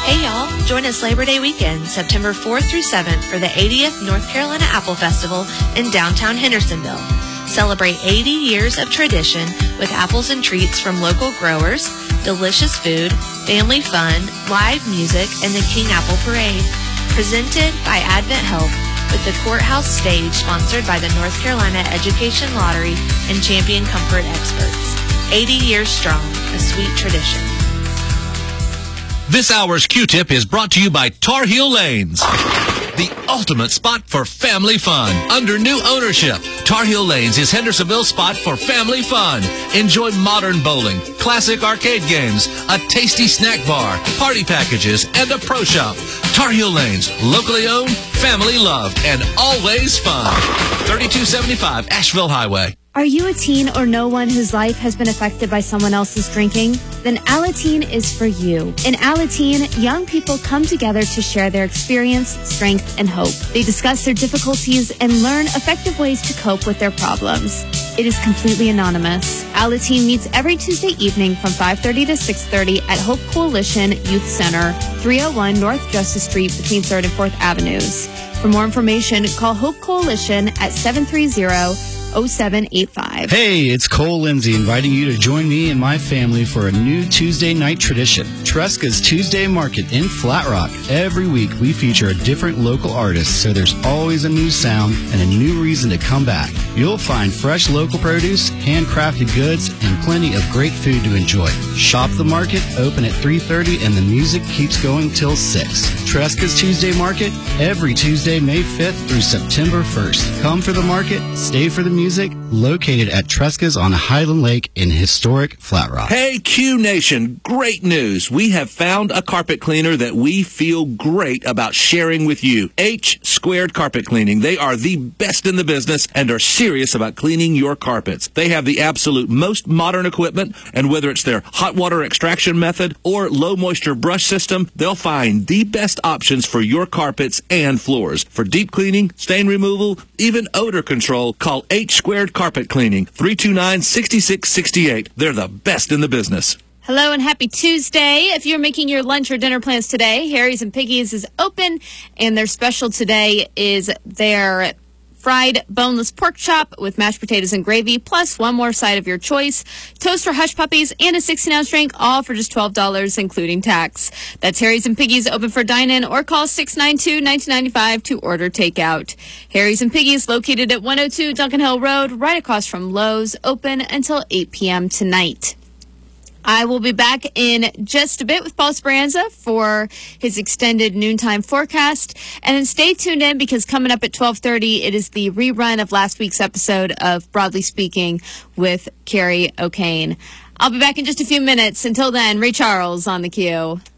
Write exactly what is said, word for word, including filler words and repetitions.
Hey y'all, join us Labor Day weekend, September fourth through seventh for the eightieth North Carolina Apple Festival in downtown Hendersonville. Celebrate eighty years of tradition with apples and treats from local growers, delicious food, family fun, live music, and the King Apple Parade. Presented by Advent Health with the Courthouse Stage sponsored by the North Carolina Education Lottery and Champion Comfort Experts. eighty years strong, a sweet tradition. This hour's Q-Tip is brought to you by Tar Heel Lanes, the ultimate spot for family fun. Under new ownership, Tar Heel Lanes is Hendersonville's spot for family fun. Enjoy modern bowling, classic arcade games, a tasty snack bar, party packages, and a pro shop. Tar Heel Lanes, locally owned, family loved, and always fun. thirty-two seventy-five Asheville Highway. Are you a teen or know one whose life has been affected by someone else's drinking? Then Alateen is for you. In Alateen, young people come together to share their experience, strength, and hope. They discuss their difficulties and learn effective ways to cope with their problems. It is completely anonymous. Alateen meets every Tuesday evening from five thirty to six thirty at Hope Coalition Youth Center, three oh one North Justice Street between third and fourth Avenues. For more information, call Hope Coalition at seven three zero, oh seven eight five. Hey, it's Cole Lindsay inviting you to join me and my family for a new Tuesday night tradition, Tresca's Tuesday Market in Flat Rock. Every week we feature a different local artist, so there's always a new sound and a new reason to come back. You'll find fresh local produce, handcrafted goods, and plenty of great food to enjoy. Shop the market, open at three thirty, and the music keeps going till six. Tresca's Tuesday Market, every Tuesday, May fifth through September first. Come for the market, stay for the music, located at Tresca's on Highland Lake in historic Flat Rock. Hey, Q Nation, great news. We have found a carpet cleaner that we feel great about sharing with you. H Squared Carpet Cleaning. They are the best in the business and are serious about cleaning your carpets. They have the absolute most modern equipment, and whether it's their hot water extraction method or low moisture brush system, they'll find the best options for your carpets and floors. For deep cleaning, stain removal, even odor control, call H Squared Carpet Cleaning, three two nine, six six six eight. They're the best in the business. Hello and happy Tuesday. If you're making your lunch or dinner plans today, Harry's and Piggy's is open, and their special today is their fried boneless pork chop with mashed potatoes and gravy, plus one more side of your choice, toast or hush puppies, and a sixteen ounce drink, all for just twelve dollars, including tax. That's Harry's and Piggy's, open for dine-in, or call six nine two, one nine nine five to order takeout. Harry's and Piggy's, located at one oh two Duncan Hill Road, right across from Lowe's, open until eight p.m. tonight. I will be back in just a bit with Paul Speranza for his extended noontime forecast. And then stay tuned in, because coming up at twelve thirty, it is the rerun of last week's episode of Broadly Speaking with Carrie O'Kane. I'll be back in just a few minutes. Until then, Ray Charles on the Q.